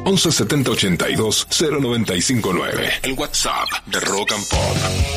11 70 82 0959. El WhatsApp de Rock and Pop.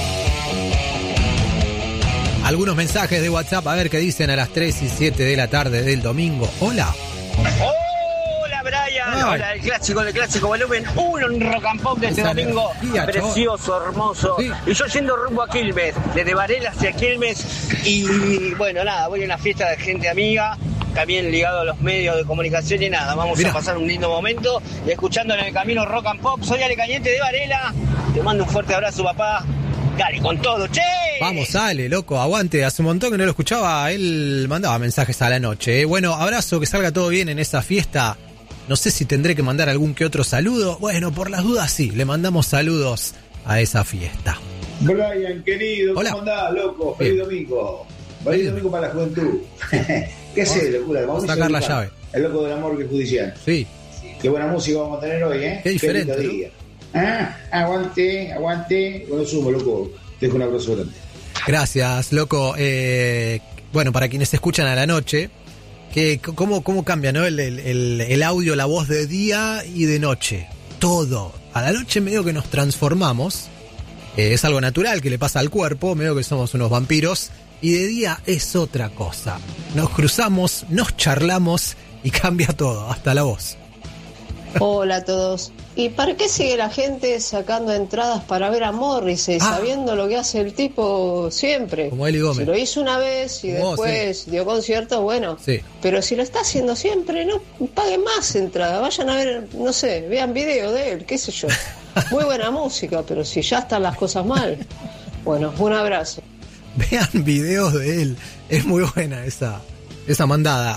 Algunos mensajes de WhatsApp, a ver qué dicen a las 3 y 7 de la tarde del domingo. Hola. Hola Brian, hola, el clásico volumen 1 en Rock and Pop de este domingo, precioso, hermoso. Sí. Y yo yendo rumbo a Quilmes, desde Varela hacia Quilmes, y bueno, nada, voy a una fiesta de gente amiga, también ligado a los medios de comunicación y nada, vamos a pasar un lindo momento y escuchando en el camino Rock and Pop. Soy Ale Cañete de Varela, te mando un fuerte abrazo, papá. Dale con todo, che. Vamos, Ale, loco, aguante. Hace un montón que no lo escuchaba. Él mandaba mensajes a la noche. Bueno, abrazo, que salga todo bien en esa fiesta. No sé si tendré que mandar algún que otro saludo. Bueno, por las dudas sí, le mandamos saludos a esa fiesta. Brian, querido, hola. ¿Cómo andás, loco? Feliz domingo. Feliz domingo para la juventud. ¿Qué haces, locura? Vamos a sacar la llave. El loco del amor que es judicial. Sí. Qué buena música vamos a tener hoy, ¿eh? Qué diferente, Qué día. Aguante. Bueno, sumo, loco. Te dejo un abrazo grande. Gracias, loco. Bueno, para quienes escuchan a la noche, ¿cómo cambia, ¿no? El audio, la voz de día y de noche. Todo. A la noche medio que nos transformamos. Es algo natural que le pasa al cuerpo, medio que somos unos vampiros. Y de día es otra cosa. Nos cruzamos, nos charlamos y cambia todo, hasta la voz. Hola a todos. ¿Y para qué sigue la gente sacando entradas para ver a Morrissey, sabiendo lo que hace el tipo siempre? Como Eli Gómez. Si lo hizo una vez y después dio conciertos, bueno. Sí. Pero si lo está haciendo siempre, no paguen más entradas. Vayan a ver, no sé, vean video de él, qué sé yo. Muy buena música, pero si ya están las cosas mal. Bueno, un abrazo. Vean videos de él. Es muy buena esa mandada.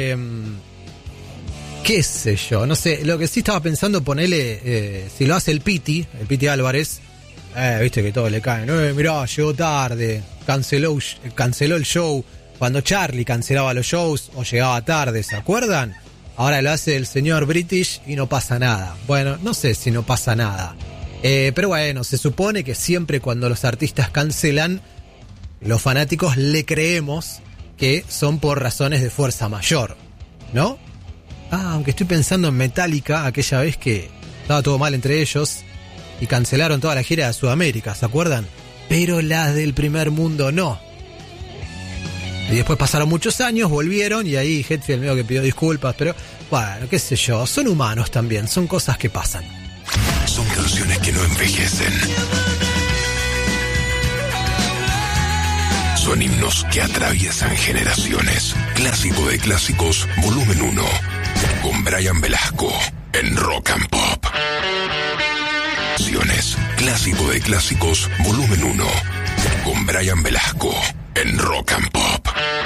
Qué sé yo, no sé. Lo que sí estaba pensando, ponele, si lo hace el Piti Álvarez, viste que todo le cae. Mirá, llegó tarde, canceló el show. Cuando Charlie cancelaba los shows o llegaba tarde, ¿se acuerdan? Ahora lo hace el señor British y no pasa nada. Bueno, no sé si no pasa nada. Pero bueno, se supone que siempre cuando los artistas cancelan, los fanáticos le creemos que son por razones de fuerza mayor, ¿no? Aunque estoy pensando en Metallica, aquella vez que estaba todo mal entre ellos y cancelaron toda la gira de Sudamérica, ¿se acuerdan? Pero las del primer mundo no. Y después pasaron muchos años, volvieron y ahí Hetfield medio que pidió disculpas, pero bueno, qué sé yo, son humanos también, son cosas que pasan. Son canciones que no envejecen. Son himnos que atraviesan generaciones. Clásico de clásicos, volumen 1. Con Brian Velasco en Rock and Pop. Clásico de clásicos, volumen 1. Con Brian Velasco en Rock and Pop.